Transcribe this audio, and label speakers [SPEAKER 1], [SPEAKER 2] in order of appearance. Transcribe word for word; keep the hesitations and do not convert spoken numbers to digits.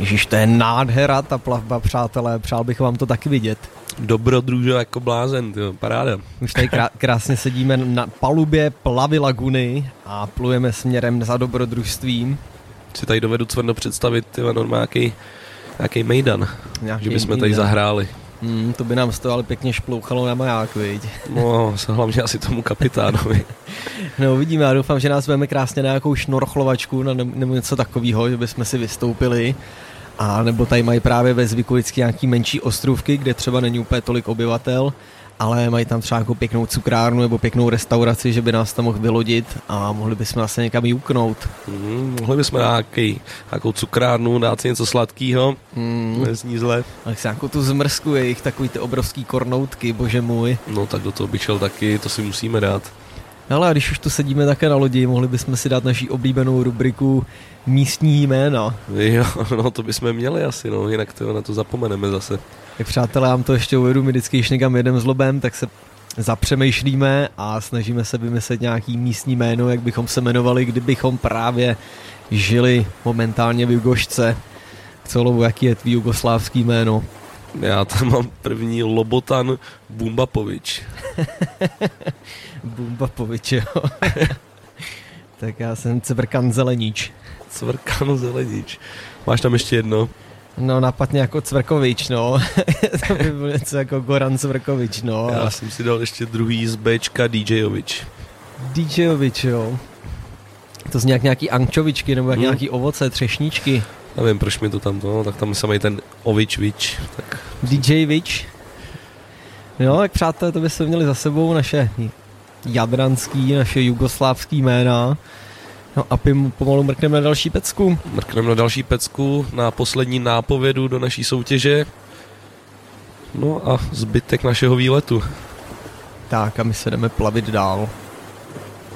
[SPEAKER 1] Ježiš, to je nádhera ta plavba, přátelé, přál bych vám to taky vidět.
[SPEAKER 2] Dobrodružo jako blázen, tyjo, paráda.
[SPEAKER 1] Už tady krá- krásně sedíme na palubě plavy laguny a plujeme směrem za dobrodružstvím.
[SPEAKER 2] Si tady dovedu cvrno představit, tyjo, normálně nějaký mejdan,
[SPEAKER 1] Nějaký
[SPEAKER 2] že bychom
[SPEAKER 1] mejdan.
[SPEAKER 2] tady zahráli.
[SPEAKER 1] Hmm, to by nám z toho ale pěkně šplouchalo na maják, viď?
[SPEAKER 2] No, hlavně asi tomu kapitánovi.
[SPEAKER 1] No uvidíme, já doufám, že nás veme krásně na nějakou šnorchlovačku na nebo něco takového, že bychom si vystoupili. A nebo tady mají právě ve zvyku vždycky nějaký menší ostrůvky, kde třeba není úplně tolik obyvatel, ale mají tam třeba nějakou pěknou cukrárnu nebo pěknou restauraci, že by nás tam mohl vylodit a mohli bychom zase někam juknout.
[SPEAKER 2] Mm, mohli bychom nějaký, nějakou cukrárnu, dát si něco sladkýho,
[SPEAKER 1] Mm.
[SPEAKER 2] nezní zle.
[SPEAKER 1] Tak si nějakou tu zmrzku, jejich takový ty obrovský kornoutky, bože můj.
[SPEAKER 2] No tak do toho bych šel taky, to si musíme dát.
[SPEAKER 1] No ale když už tu sedíme také na lodi, mohli bychom si dát naší oblíbenou rubriku místní jména.
[SPEAKER 2] Jo, no to bychom měli asi, no, jinak to, na to zapomeneme zase.
[SPEAKER 1] Tak přátelé, já vám to ještě uvedu, my vždycky, když někam jedem s lobem, tak se zapřemýšlíme a snažíme se vymyslet nějaký místní jméno, jak bychom se jmenovali, kdybychom právě žili momentálně v Jugošce. Co, Lobo, jaký je tvý jugoslávský jméno?
[SPEAKER 2] Já tam mám první Lobotan Bumbapovič.
[SPEAKER 1] Bumbapovič, jo. Tak já jsem Cvrkan Zelenič.
[SPEAKER 2] Cvrkan Zelenič. Máš tam ještě jedno?
[SPEAKER 1] No napadně jako Cvrkovič, no. To by bylo něco jako Goran Cvrkovič, no.
[SPEAKER 2] Já jsem si dal ještě druhý z Bčka DJovič.
[SPEAKER 1] DJovič, jo. To z nějak nějaký ančovičky nebo jak
[SPEAKER 2] Hmm.
[SPEAKER 1] nějaký ovoce, třešničky.
[SPEAKER 2] Nevím, proč mi to tam to, no, tak tam se mají ten Ovičvič. Tak.
[SPEAKER 1] DJovič. No, tak přátelé, to by se měli za sebou naše jadranský, naše jugoslávský jména. No a pim, pomalu mrkneme na další pecku.
[SPEAKER 2] Mrkneme na další pecku, na poslední nápovědu do naší soutěže. No a zbytek našeho výletu.
[SPEAKER 1] Tak a my se jdeme plavit dál.